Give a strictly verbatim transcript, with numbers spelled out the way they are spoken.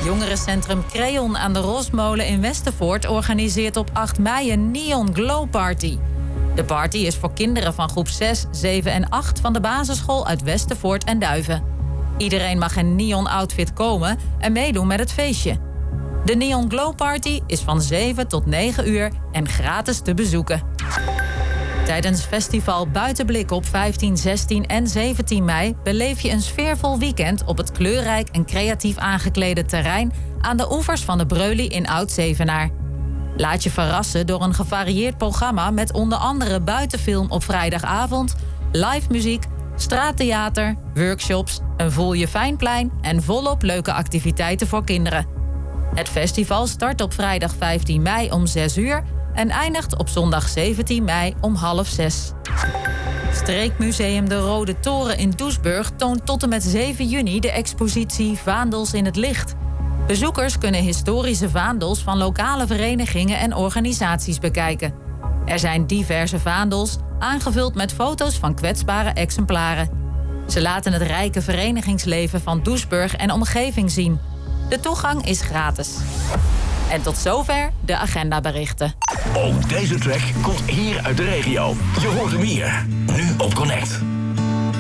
Jongerencentrum Creon aan de Rosmolen in Westervoort organiseert op acht mei een Neon Glow Party. De party is voor kinderen van groep zes, zeven en acht van de basisschool uit Westervoort en Duiven. Iedereen mag in neon outfit komen en meedoen met het feestje. De Neon Glow Party is van zeven tot negen uur en gratis te bezoeken. Tijdens festival Buitenblik op vijftien, zestien en zeventien mei beleef je een sfeervol weekend op het kleurrijk en creatief aangeklede terrein aan de oevers van de Breuly in Oud-Zevenaar. Laat je verrassen door een gevarieerd programma met onder andere buitenfilm op vrijdagavond, live muziek, straattheater, workshops, een voel je fijnplein en volop leuke activiteiten voor kinderen. Het festival start op vrijdag vijftien mei om zes uur en eindigt op zondag zeventien mei om half zes. Streekmuseum De Rode Toren in Doesburg toont tot en met zeven juni de expositie Vaandels in het Licht. Bezoekers kunnen historische vaandels van lokale verenigingen en organisaties bekijken. Er zijn diverse vaandels, aangevuld met foto's van kwetsbare exemplaren. Ze laten het rijke verenigingsleven van Doesburg en omgeving zien. De toegang is gratis. En tot zover de agendaberichten. Ook deze track komt hier uit de regio. Je hoort hem hier, nu op Connect.